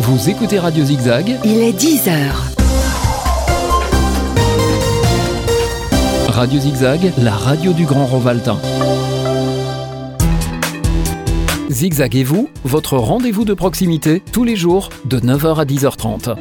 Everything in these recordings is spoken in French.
Vous écoutez Radio Zigzag. Il est 10h. Radio Zigzag, la radio du Grand Rovaltain. Zigzag et vous, votre rendez-vous de proximité, tous les jours, de 9h à 10h30.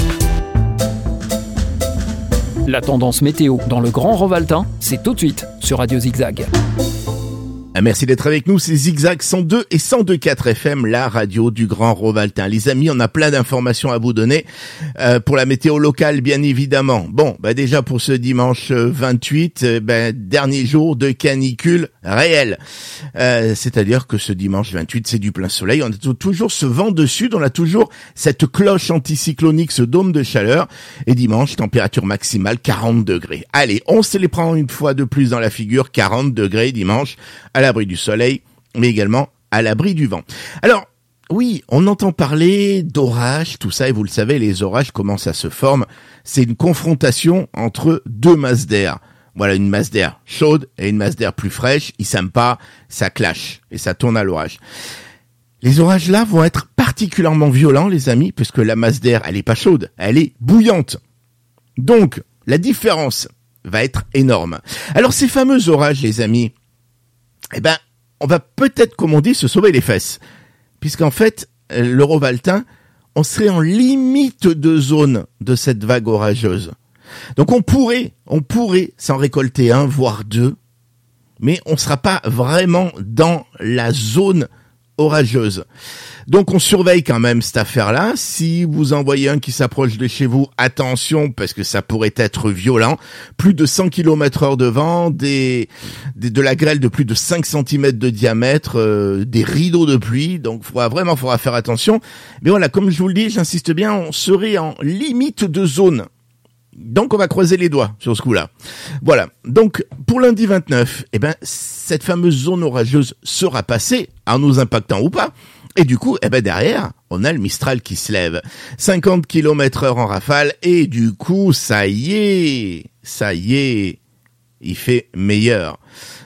La tendance météo dans le Grand Rovaltain, c'est tout de suite sur Radio Zigzag. Merci d'être avec nous, c'est Zigzag 102 et 102.4 FM, la radio du Grand Rovaltain. Les amis, on a plein d'informations à vous donner pour la météo locale, bien évidemment. Bon, déjà pour ce dimanche 28, dernier jour de canicule réelle. C'est-à-dire que ce dimanche 28, c'est du plein soleil. On a toujours ce vent de sud, on a toujours cette cloche anticyclonique, ce dôme de chaleur. Et dimanche, température maximale 40 degrés. Allez, on se les prend une fois de plus dans la figure, 40 degrés dimanche, à l'abri du soleil, mais également à l'abri du vent. Alors, oui, on entend parler d'orages, tout ça, et vous le savez, les orages commencent à se former. C'est une confrontation entre deux masses d'air. Voilà, une masse d'air chaude et une masse d'air plus fraîche. Ils s'aiment pas, ça clash et ça tourne à l'orage. Les orages là vont être particulièrement violents, les amis, puisque la masse d'air, elle est pas chaude, elle est bouillante. Donc, la différence va être énorme. Alors, ces fameux orages, les amis, on va peut-être, comme on dit, se sauver les fesses. Puisqu'en fait, le Rovaltain, on serait en limite de zone de cette vague orageuse. Donc on pourrait s'en récolter un, voire deux, mais on sera pas vraiment dans la zone orageuse. Donc on surveille quand même cette affaire-là. Si vous en voyez un qui s'approche de chez vous, attention, parce que ça pourrait être violent. Plus de 100 km/h de vent, de la grêle de plus de 5 cm de diamètre, des rideaux de pluie. Donc faudra faire attention. Mais voilà, comme je vous le dis, j'insiste bien, on serait en limite de zone. Donc on va croiser les doigts sur ce coup-là. Voilà. Donc pour lundi 29, cette fameuse zone orageuse sera passée, en nous impactant ou pas. Et du coup, derrière, on a le Mistral qui se lève. 50 km/h en rafale, et du coup, ça y est, il fait meilleur.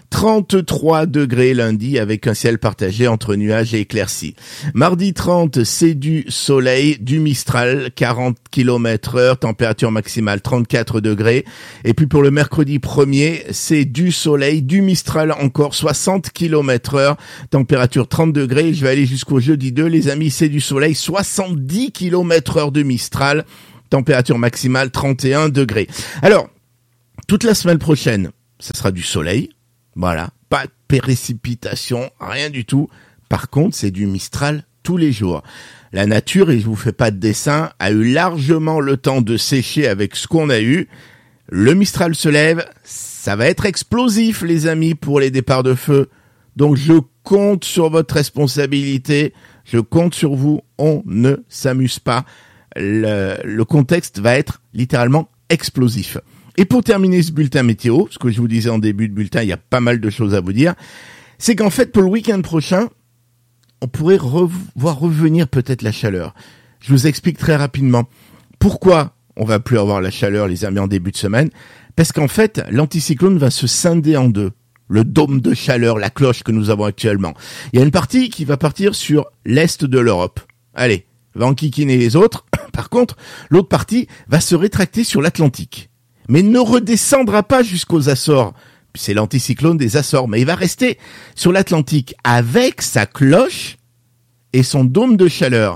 33 degrés lundi avec un ciel partagé entre nuages et éclaircies. Mardi 30, c'est du soleil, du Mistral, 40 km/h, température maximale 34 degrés. Et puis pour le mercredi 1er, c'est du soleil, du Mistral encore, 60 km/h, température 30 degrés. Je vais aller jusqu'au jeudi 2, les amis, c'est du soleil, 70 km/h de Mistral, température maximale 31 degrés. Alors, toute la semaine prochaine, ça sera du soleil. Voilà, pas de précipitation, rien du tout. Par contre, c'est du Mistral tous les jours. La nature, et je vous fais pas de dessin, a eu largement le temps de sécher avec ce qu'on a eu. Le Mistral se lève, ça va être explosif, les amis, pour les départs de feu. Donc je compte sur votre responsabilité, je compte sur vous, on ne s'amuse pas. Le contexte va être littéralement explosif. Et pour terminer ce bulletin météo, ce que je vous disais en début de bulletin, il y a pas mal de choses à vous dire, c'est qu'en fait, pour le week-end prochain, on pourrait voir revenir peut-être la chaleur. Je vous explique très rapidement pourquoi on va plus avoir la chaleur, les amis, en début de semaine. Parce qu'en fait, l'anticyclone va se scinder en deux. Le dôme de chaleur, la cloche que nous avons actuellement. Il y a une partie qui va partir sur l'est de l'Europe. Allez, va enquiquiner les autres. Par contre, l'autre partie va se rétracter sur l'Atlantique. Mais ne redescendra pas jusqu'aux Açores. C'est l'anticyclone des Açores, mais il va rester sur l'Atlantique avec sa cloche et son dôme de chaleur.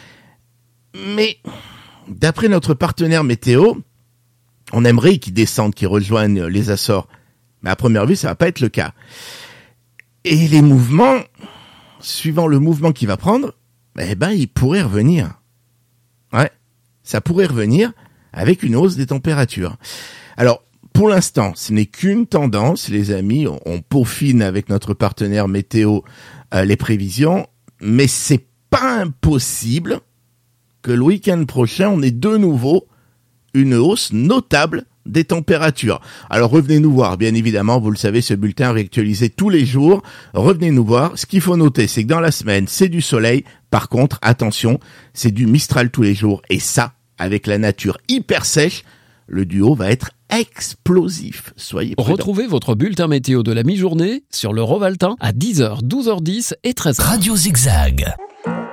Mais, d'après notre partenaire météo, on aimerait qu'il descende, qu'il rejoigne les Açores. Mais à première vue, ça va pas être le cas. Et les mouvements, suivant le mouvement qu'il va prendre, il pourrait revenir. Ouais, ça pourrait revenir avec une hausse des températures. Alors, pour l'instant, ce n'est qu'une tendance, les amis. On peaufine avec notre partenaire météo les prévisions, mais c'est pas impossible que le week-end prochain, on ait de nouveau une hausse notable des températures. Alors revenez nous voir, bien évidemment, vous le savez, ce bulletin est réactualisé tous les jours. Revenez nous voir. Ce qu'il faut noter, c'est que dans la semaine, c'est du soleil. Par contre, attention, c'est du Mistral tous les jours. Et ça, avec la nature hyper sèche, le duo va être explosif. Soyez prudents. Retrouvez votre bulletin météo de la mi-journée sur le Rovaltain à 10h, 12h10 et 13h. Radio Zigzag.